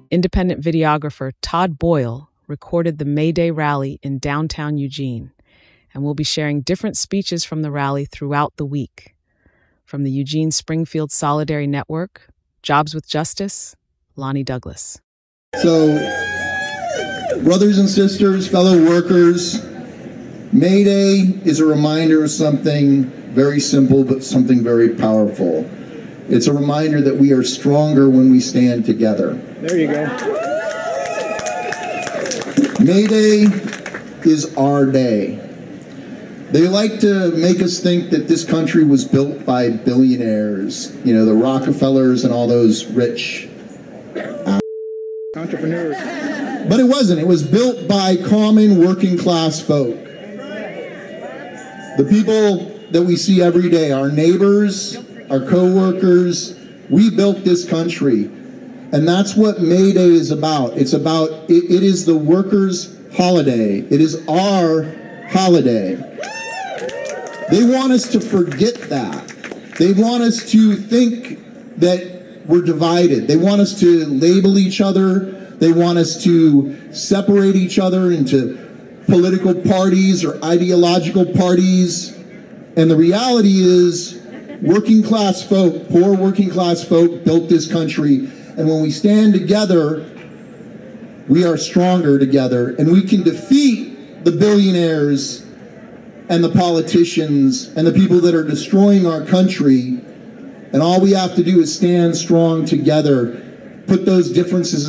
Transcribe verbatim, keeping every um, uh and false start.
Independent videographer Todd Boyle recorded the May Day rally in downtown Eugene, and we'll be sharing different speeches from the rally throughout the week. From the Eugene Springfield Solidarity Network, Jobs with Justice, Lonnie Douglas. So, brothers and sisters, fellow workers, May Day is a reminder of something very simple but something very powerful. It's a reminder that we are stronger when we stand together. There you go. May Day is our day. They like to make us think that this country was built by billionaires, you know, the Rockefellers and all those rich entrepreneurs. But it wasn't. It was built by common working class folk. The people that we see every day, our neighbors, our co-workers, we built this country. And that's what May Day is about. It's about, it, it is the workers' holiday. It is our holiday. They want us to forget that. They want us to think that we're divided. They want us to label each other. They want us to separate each other into political parties or ideological parties. And the reality is, working class folk, poor working class folk built this country. And when we stand together, we are stronger together. And we can defeat the billionaires and the politicians and the people that are destroying our country. And all we have to do is stand strong together, put those differences